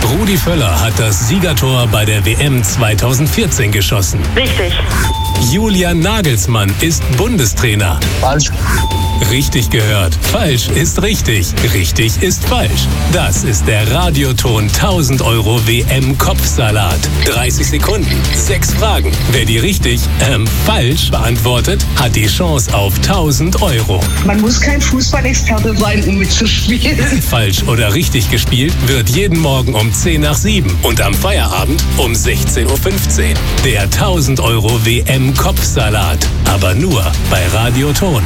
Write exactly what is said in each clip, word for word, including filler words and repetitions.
Rudi Völler hat das Siegertor bei der W M zweitausendvierzehn geschossen. Richtig. Julian Nagelsmann ist Bundestrainer. Falsch. Richtig gehört. Falsch ist richtig. Richtig ist falsch. Das ist der Radioton tausend Euro W M-Kopfsalat. dreißig Sekunden, sechs Fragen. Wer die richtig, ähm, falsch beantwortet, hat die Chance auf tausend Euro. Man muss kein Fußballexperte sein, um mitzuspielen. Falsch oder richtig gespielt wird jeden Morgen um zehn nach sieben und am Feierabend um sechzehn Uhr fünfzehn. Der tausend Euro W M-Kopfsalat. Aber nur bei Radioton.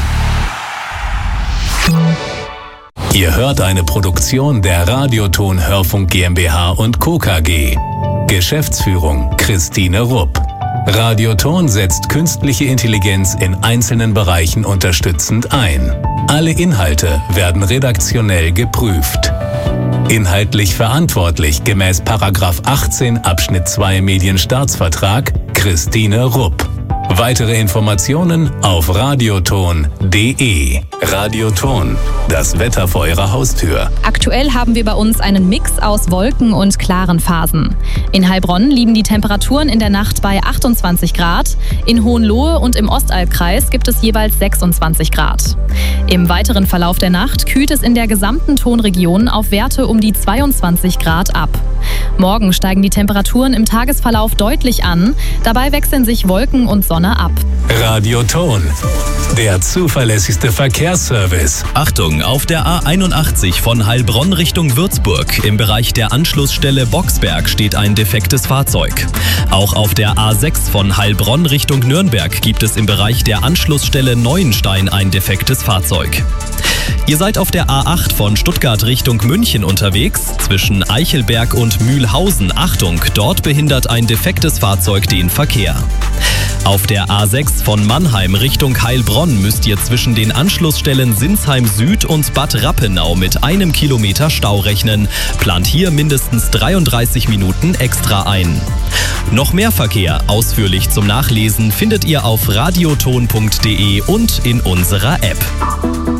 Ihr hört eine Produktion der Radioton Hörfunk GmbH und Co. K G. Geschäftsführung Christine Rupp. Radioton setzt künstliche Intelligenz in einzelnen Bereichen unterstützend ein. Alle Inhalte werden redaktionell geprüft. Inhaltlich verantwortlich gemäß Paragraph achtzehn Abschnitt zwei Medienstaatsvertrag Christine Rupp. Weitere Informationen auf radioton punkt de. Radioton, das Wetter vor Ihrer Haustür. Aktuell haben wir bei uns einen Mix aus Wolken und klaren Phasen. In Heilbronn liegen die Temperaturen in der Nacht bei achtundzwanzig Grad. In Hohenlohe und im Ostalbkreis gibt es jeweils sechsundzwanzig Grad. Im weiteren Verlauf der Nacht kühlt es in der gesamten Tonregion auf Werte um die zweiundzwanzig Grad ab. Morgen steigen die Temperaturen im Tagesverlauf deutlich an. Dabei wechseln sich Wolken und Sonne ab. Radioton, der zuverlässigste Verkehrsservice. Achtung, auf der A einundachtzig von Heilbronn Richtung Würzburg im Bereich der Anschlussstelle Boxberg steht ein defektes Fahrzeug. Auch auf der A sechs von Heilbronn Richtung Nürnberg gibt es im Bereich der Anschlussstelle Neuenstein ein defektes Fahrzeug. Ihr seid auf der A acht von Stuttgart Richtung München unterwegs, zwischen Eichelberg und Mühlhausen. Achtung, dort behindert ein defektes Fahrzeug den Verkehr. Auf der A sechs von Mannheim Richtung Heilbronn müsst ihr zwischen den Anschlussstellen Sinsheim Süd und Bad Rappenau mit einem Kilometer Stau rechnen. Plant hier mindestens dreiunddreißig Minuten extra ein. Noch mehr Verkehr ausführlich zum Nachlesen findet ihr auf radioton punkt de und in unserer App.